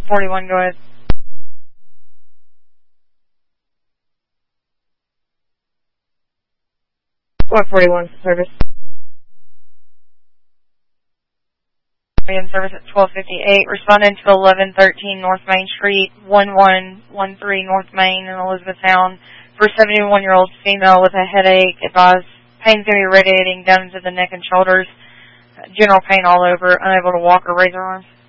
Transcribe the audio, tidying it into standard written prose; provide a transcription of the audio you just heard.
141, go ahead. What 41 service? In service at 1258. Responding to 1113 North Main Street, 1113 North Main in Elizabethtown for a 71-year-old female with a headache. Advised pain's going to be radiating down into the neck and shoulders. General pain all over. Unable to walk or raise her arms.